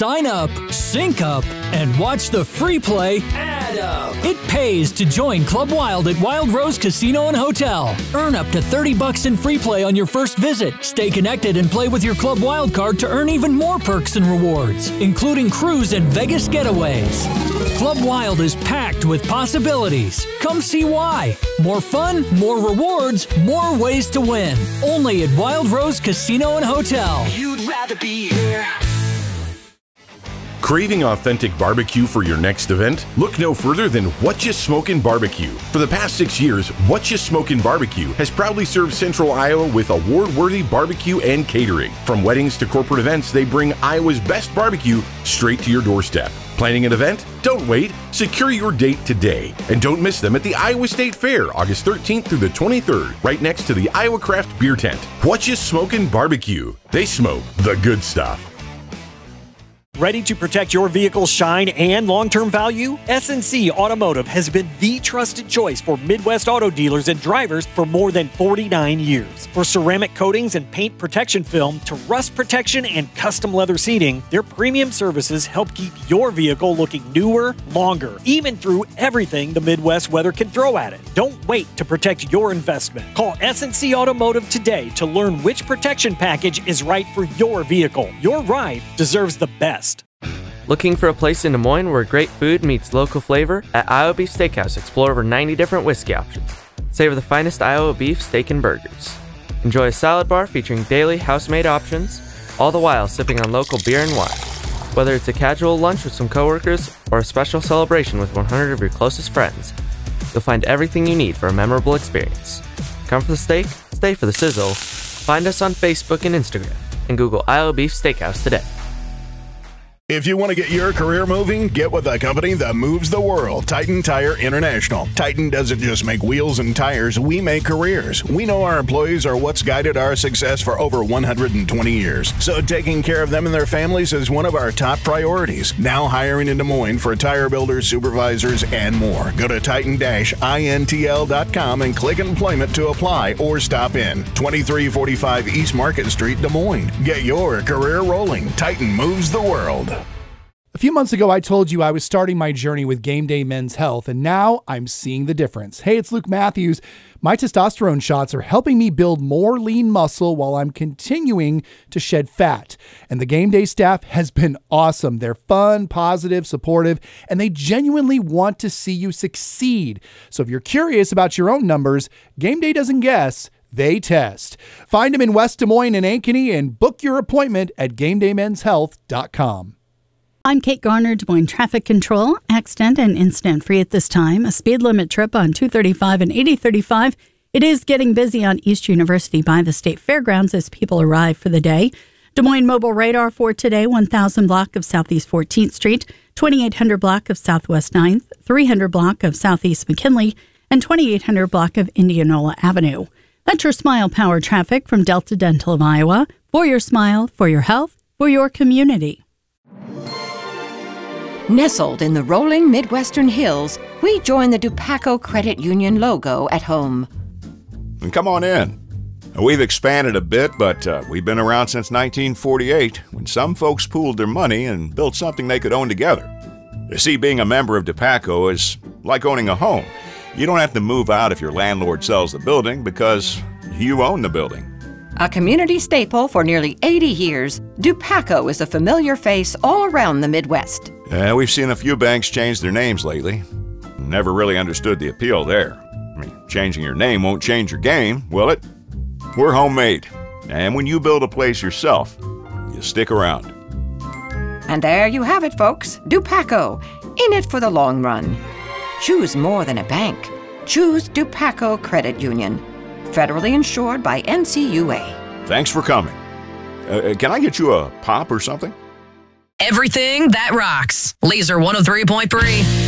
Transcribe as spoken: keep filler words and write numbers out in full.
Sign up, sync up, and watch the free play add up. It pays to join Club Wild at Wild Rose Casino and Hotel. Earn up to thirty bucks in free play on your first visit. Stay connected and play with your Club Wild card to earn even more perks and rewards, including cruise and Vegas getaways. Club Wild is packed with possibilities. Come see why. More fun, more rewards, more ways to win. Only at Wild Rose Casino and Hotel. You'd rather be here. Craving authentic barbecue for your next event? Look no further than What Ya Smokin' Barbecue. For the past six years, What Ya Smokin' Barbecue has proudly served Central Iowa with award-worthy barbecue and catering. From weddings to corporate events, they bring Iowa's best barbecue straight to your doorstep. Planning an event? Don't wait. Secure your date today. And don't miss them at the Iowa State Fair, August thirteenth through the twenty-third, right next to the Iowa Craft Beer Tent. What Ya Smokin' Barbecue. They smoke the good stuff. Ready to protect your vehicle's shine and long-term value? S and C Automotive has been the trusted choice for Midwest auto dealers and drivers for more than forty-nine years. For ceramic coatings and paint protection film to rust protection and custom leather seating, their premium services help keep your vehicle looking newer, longer, even through everything the Midwest weather can throw at it. Don't wait to protect your investment. Call S and C Automotive today to learn which protection package is right for your vehicle. Your ride deserves the best. Looking for a place in Des Moines where great food meets local flavor? At Iowa Beef Steakhouse, explore over ninety different whiskey options. Savor the finest Iowa beef, steak, and burgers. Enjoy a salad bar featuring daily house-made options, all the while sipping on local beer and wine. Whether it's a casual lunch with some coworkers or a special celebration with one hundred of your closest friends, you'll find everything you need for a memorable experience. Come for the steak, stay for the sizzle. Find us on Facebook and Instagram, and Google Iowa Beef Steakhouse today. If you want to get your career moving, get with a company that moves the world. Titan Tire International. Titan doesn't just make wheels and tires, we make careers. We know our employees are what's guided our success for over one hundred twenty years. So taking care of them and their families is one of our top priorities. Now hiring in Des Moines for tire builders, supervisors, and more. Go to titan dash intl dot com and click employment to apply or stop in. twenty-three forty-five East Market Street, Des Moines. Get your career rolling. Titan moves the world. A few months ago, I told you I was starting my journey with Game Day Men's Health, and now I'm seeing the difference. Hey, it's Luke Matthews. My testosterone shots are helping me build more lean muscle while I'm continuing to shed fat. And the Game Day staff has been awesome. They're fun, positive, supportive, and they genuinely want to see you succeed. So if you're curious about your own numbers, Game Day doesn't guess. They test. Find them in West Des Moines and Ankeny and book your appointment at game day men's health dot com. I'm Kate Garner, Des Moines Traffic Control. Accident and incident free at this time. A speed limit trip on two thirty-five and eighty thirty-five. It is getting busy on East University by the State Fairgrounds as people arrive for the day. Des Moines Mobile Radar for today, one thousand block of Southeast fourteenth Street, twenty-eight hundred block of Southwest ninth, three hundred block of Southeast McKinley, and twenty-eight hundred block of Indianola Avenue. That's your Smile Power traffic from Delta Dental of Iowa. For your smile, for your health, for your community. Nestled in the rolling Midwestern hills, we join the Dupaco Credit Union logo at home. And come on in. We've expanded a bit, but uh, we've been around since nineteen forty-eight, when some folks pooled their money and built something they could own together. You see, being a member of Dupaco is like owning a home. You don't have to move out if your landlord sells the building because you own the building. A community staple for nearly eighty years, Dupaco is a familiar face all around the Midwest. Yeah, we've seen a few banks change their names lately. Never really understood the appeal there. I mean, changing your name won't change your game, will it? We're homemade. And when you build a place yourself, you stick around. And there you have it, folks. Dupaco, in it for the long run. Choose more than a bank. Choose Dupaco Credit Union. Federally insured by N C U A. Thanks for coming. Uh, can I get you a pop or something? Everything that rocks. Laser one oh three point three.